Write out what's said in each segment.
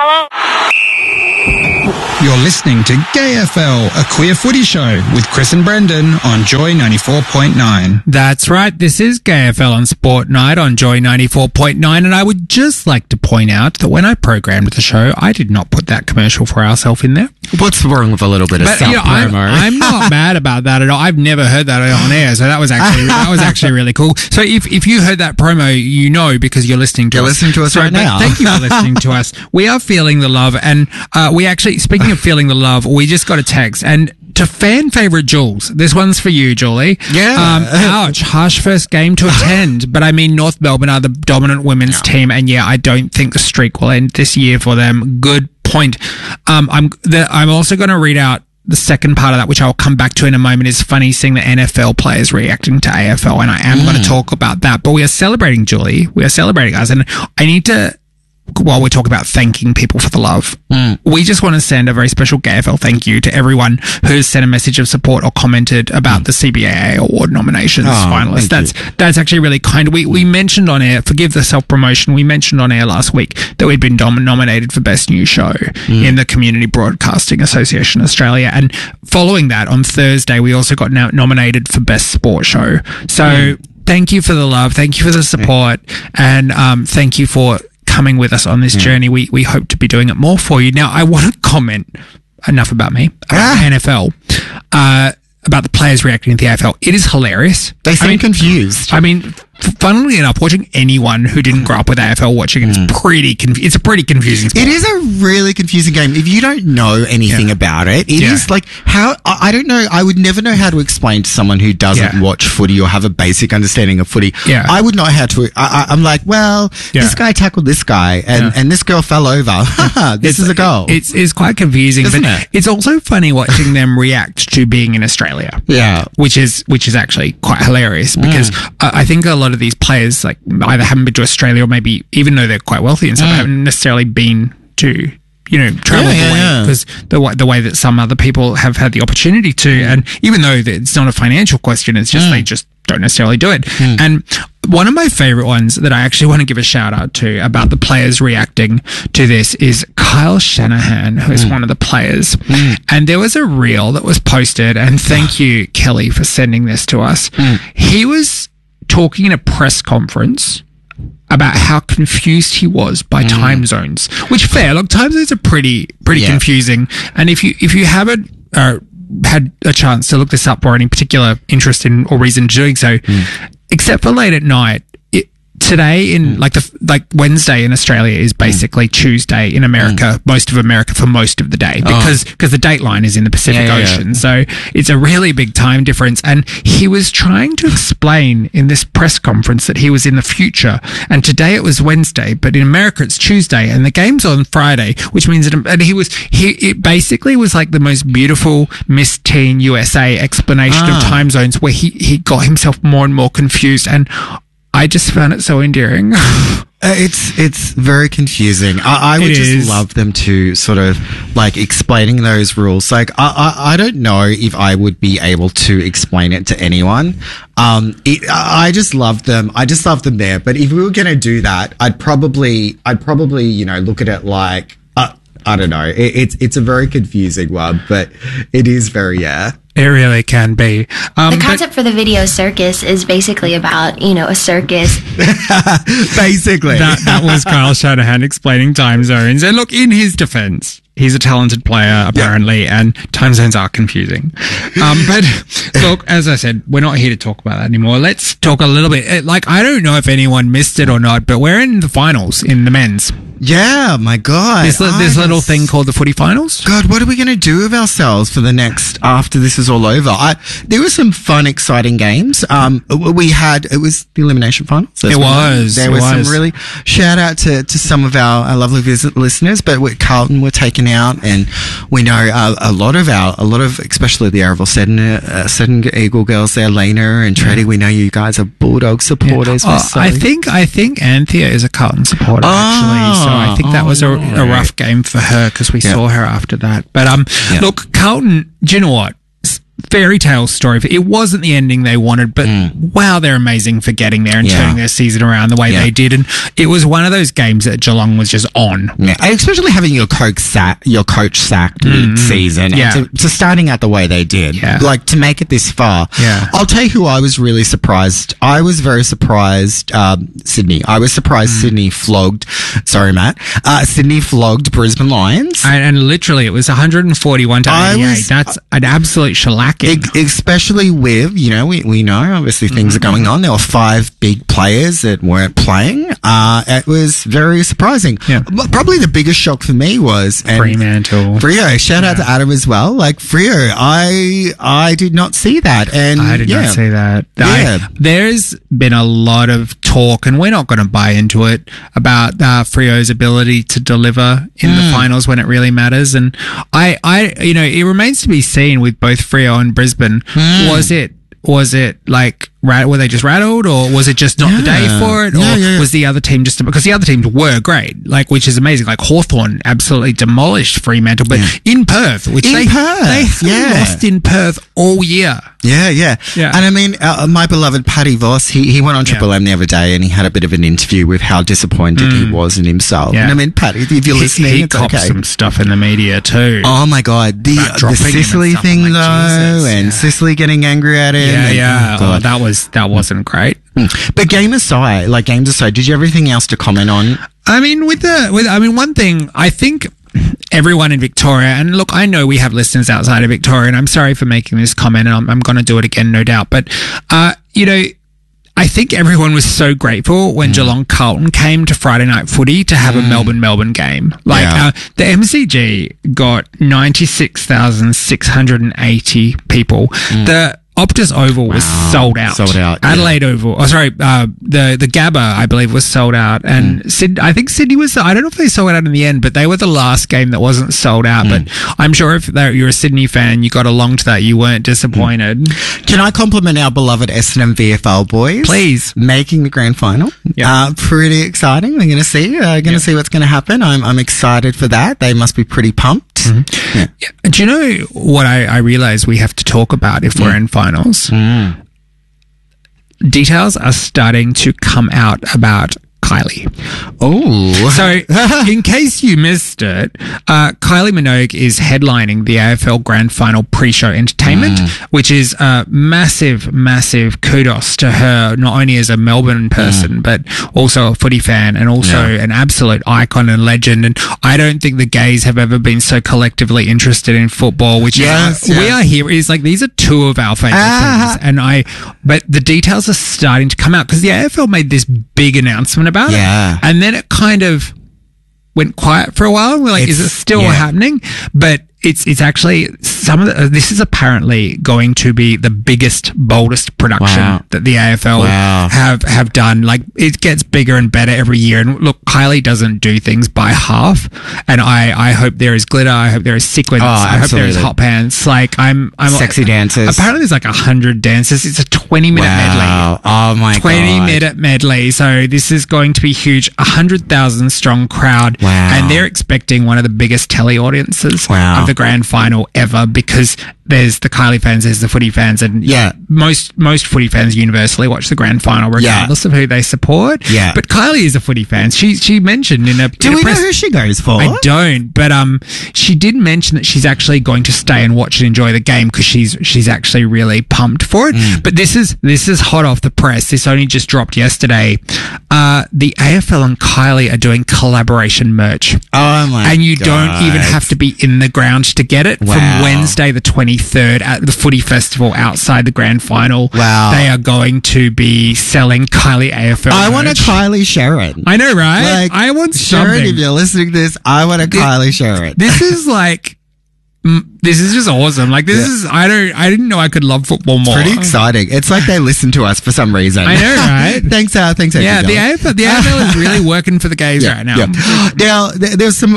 Hello? You're listening to Gay FL, a queer footy show with Chris and Brendan on Joy 94.9. That's right. This is Gay FL on Sport Night on Joy 94.9. And I would just like to point out that when I programmed the show, I did not put that commercial for ourselves in there. What's wrong with a little bit of self-promo? I'm not mad about that at all. I've never heard that on air, so that was actually really cool. So if you heard that promo, you know because you're listening to us. You're listening to us right now. Thank you for listening to us. We are feeling the love, and we actually, speaking of feeling the love, we just got a text, and to fan favourite Jules, this one's for you, Julie. Yeah. Ouch, harsh first game to attend, but I mean North Melbourne are the dominant women's team, and yeah, I don't think the streak will end this year for them. Good point. I'm also going to read out the second part of that, which I'll come back to in a moment. Is funny seeing the NFL players reacting to AFL, and I am going to talk about that. But we are celebrating, Julie. We are celebrating us, and I need to, while we talk about thanking people for the love, we just want to send a very special GayFL thank you to everyone who's sent a message of support or commented about the CBAA award nominations finalists. That's actually really kind. We mentioned on air, forgive the self-promotion, we mentioned on air last week that we'd been nominated for Best New Show in the Community Broadcasting Association Australia. And following that, on Thursday, we also got nominated for Best Sport Show. So thank you for the love. Thank you for the support. And thank you for coming with us on this journey. We hope to be doing it more for you. Now, I want to comment, enough about me, about NFL, about the players reacting to the AFL. It is hilarious. They seem confused. I mean, funnily enough, watching anyone who didn't grow up with AFL watching it is it's a pretty confusing sport. It is a really confusing game. If you don't know anything about it, it is like how, I don't know, I would never know how to explain to someone who doesn't watch footy or have a basic understanding of footy. Yeah. I would know how to, I'm like, well, this guy tackled this guy and this girl fell over. This is a goal. It's quite confusing, Isn't but it? it's also funny watching them react to being in Australia. Yeah. Which is actually quite hilarious because I think a lot of these players like either haven't been to Australia or maybe even though they're quite wealthy and stuff haven't necessarily been to travel the way because the way that some other people have had the opportunity to, and even though it's not a financial question, it's just they just don't necessarily do it. And one of my favorite ones that I actually want to give a shout out to about the players reacting to this is Kyle Shanahan, who is one of the players. And there was a reel that was posted, and thank you, Kelly, for sending this to us. He was talking in a press conference about how confused he was by time zones, which fair. Look, time zones are pretty confusing. And if you haven't had a chance to look this up or any particular interest in or reason doing so, except for late at night, today in like Wednesday in Australia is basically Tuesday in America, most of America for most of the day because the date line is in the Pacific Ocean. So it's a really big time difference. And he was trying to explain in this press conference that he was in the future and today it was Wednesday, but in America it's Tuesday and the game's on Friday, which means that, and it basically was like the most beautiful Miss Teen USA explanation of time zones where he got himself more and more confused, and I just found it so endearing. It's very confusing. I would just love them to sort of like explaining those rules. Like I don't know if I would be able to explain it to anyone. I just love them. I just love them there. But if we were going to do that, I'd probably look at it like I don't know. It's a very confusing one, but it is very It really can be. The concept for the video circus is basically about, a circus. Basically. That was Kyle Shanahan explaining time zones. And look, in his defense, he's a talented player, apparently, and time zones are confusing. But look, as I said, we're not here to talk about that anymore. Let's talk a little bit. Like, I don't know if anyone missed it or not, but we're in the finals in the men's. Yeah, my God. This little thing called the footy finals. God, what are we going to do with ourselves for the next, after this is all over? There were some fun, exciting games. It was the elimination finals. There was some really, shout out to some of our lovely listeners, but Carlton were taken out, and we know a lot of especially the Araval Seddon Eagle girls there, Lena and Treddy. We know you guys are Bulldog supporters. I think Anthea is a Carlton supporter actually, so I think that was a rough game for her because we saw her after that. But look, Carlton, do you know what? fairy tale story. It wasn't the ending they wanted, but wow, they're amazing for getting there and turning their season around the way they did. And it was one of those games that Geelong was just on. Yeah, especially having your coach sacked mid-season, and to starting out the way they did, like to make it this far. Yeah, I'll tell you who I was really surprised. I was very surprised. Sydney. I was surprised Sydney flogged. Sorry, Matt. Sydney flogged Brisbane Lions, and literally it was 141 to 88. That's an absolute shellacking. Especially with, we know obviously things are going on. There were 5 big players that weren't playing. It was very surprising. Yeah. Probably the biggest shock for me was Fremantle. Freo. Shout out to Adam as well. Like Freo, I did not see that. And I did not see that. There's been a lot of talk, and we're not going to buy into it, about Freo's ability to deliver in the finals when it really matters. And it remains to be seen with both Freo and Brisbane. Was it like, were they just rattled, or was it just not the day for it, or was the other team just, because the other teams were great, which is amazing. Like Hawthorn absolutely demolished Fremantle, but in Perth, which they haven't lost in Perth all year. Yeah. And I mean, my beloved Paddy Voss, he went on Triple M the other day and he had a bit of an interview with how disappointed he was in himself. Yeah. And I mean, Paddy, if you're listening, he copped some stuff in the media too. Oh my God. The Sicily thing though, and Sicily getting angry at him. Yeah. Oh, that wasn't great. But games aside, did you have anything else to comment on? I mean, one thing, I think everyone in Victoria, and look, I know we have listeners outside of Victoria, and I'm sorry for making this comment, and I'm going to do it again, no doubt. But, I think everyone was so grateful when Geelong Carlton came to Friday night footy to have a Melbourne game. The MCG got 96,680 people. The Optus Oval was sold out. Adelaide Oval. Oh, sorry. The Gabba, I believe, was sold out. And I think Sydney was, I don't know if they sold out in the end, but they were the last game that wasn't sold out. But I'm sure if you're a Sydney fan, you got along to that, you weren't disappointed. Can I compliment our beloved Essendon VFL boys? Please. Making the grand final. Yep. Pretty exciting. We're going to see. See what's going to happen. I'm excited for that. They must be pretty pumped. Yeah. Do you know what I realize we have to talk about if we're in finals? Details are starting to come out about Kylie. Oh. So, in case you missed it, Kylie Minogue is headlining the AFL Grand Final pre-show entertainment, which is a massive, massive kudos to her, not only as a Melbourne person, but also a footy fan and also an absolute icon and legend. And I don't think the gays have ever been so collectively interested in football, which we are here. Is like, these are two of our favorite things. But the details are starting to come out because the AFL made this big announcement about it. And then it kind of went quiet for a while. We're like, is it still happening? But it's actually this is apparently going to be the biggest, boldest production that the AFL have done. Like, it gets bigger and better every year. And look, Kylie doesn't do things by half. And I hope there is glitter. I hope there is sequins. I hope there is hot pants. Like, I'm sexy dances. Apparently there's like 100 dances. It's a 20-minute medley. Oh my God. 20-minute medley. So this is going to be huge. 100,000 strong crowd. And they're expecting one of the biggest telly audiences of the grand final ever, because there's the Kylie fans, there's the footy fans, and most footy fans universally watch the grand final regardless of who they support. But Kylie is a footy fan. She mentioned in a Do we know who she goes for? I don't, but she did mention that she's actually going to stay and watch and enjoy the game because she's actually really pumped for it. But this is hot off the press. This only just dropped yesterday. The AFL and Kylie are doing collaboration merch. Oh my And you God. don't even have to be in the ground to get it. From Wednesday the 23rd at the Footy Festival outside the grand final. They are going to be selling Kylie AFL merch. I want a Kylie Sharon. I know, right? I want Sharon, something. if you're listening to this, I want a Kylie Sharon. This is like... This is just awesome. Like, this is, I didn't know I could love football more. Pretty exciting. It's like they listen to us for some reason. I know, right? Thanks, yeah, the AFL is really working for the gays right now. Now, there's some,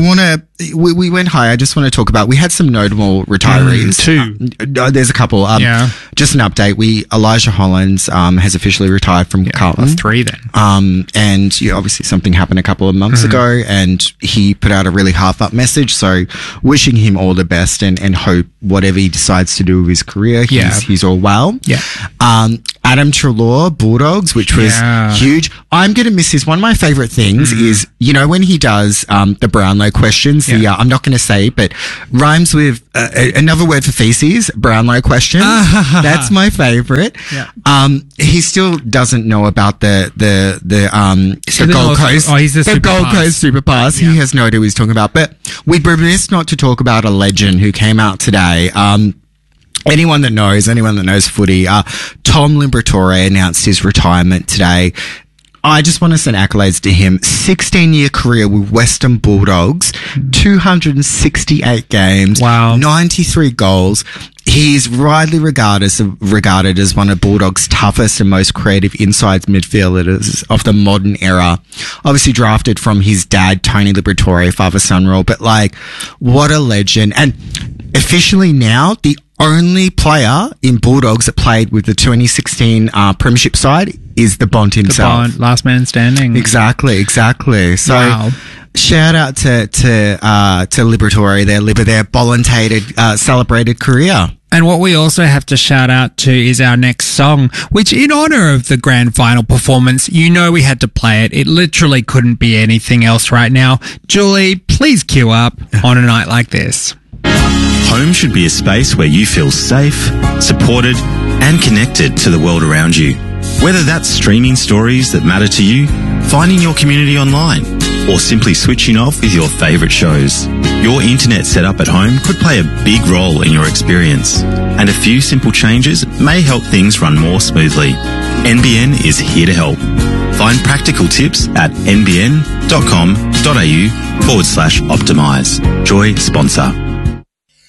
we went high. I just want to talk about, we had some notable retirees. Two. There's a couple. Just an update. Elijah Hollins, has officially retired from Carlton. Three then. And obviously something happened a couple of months ago, and he put out a really half up message. So wishing him all the best best and hope whatever he decides to do with his career, he's all well. Yeah. Adam Treloar, Bulldogs, which was huge. I'm going to miss this. One of my favorite things is, you know, when he does the Brownlow questions, I'm not going to say, but rhymes with another word for feces, Brownlow questions. That's my favorite. Yeah. He still doesn't know about the Gold Coast. Oh, he's the Gold Coast Super Pass. Yeah. He has no idea what he's talking about. But we'd be remiss not to talk about a legend who came out today. Anyone that knows footy, Tom Liberatore announced his retirement today. I just want to send accolades to him. 16-year career with Western Bulldogs, 268 games, 93 goals. He's widely regarded as one of Bulldogs' toughest and most creative inside midfielders of the modern era. Obviously drafted from his dad, Tony Liberatore, father-son role, but like, what a legend. And officially now, the only player in Bulldogs that played with the 2016 Premiership side is the Bont himself. The Bont, last man standing. Exactly. So, shout out to Liberatore, their volunteered, celebrated career. And what we also have to shout out to is our next song, which in honor of the grand final performance, you know we had to play it. It literally couldn't be anything else right now. Julie, please cue up On a Night Like This. Home should be a space where you feel safe, supported, and connected to the world around you. Whether that's streaming stories that matter to you, finding your community online, or simply switching off with your favourite shows, your internet setup at home could play a big role in your experience. And a few simple changes may help things run more smoothly. NBN is here to help. Find practical tips at nbn.com.au/optimise. Joy sponsor.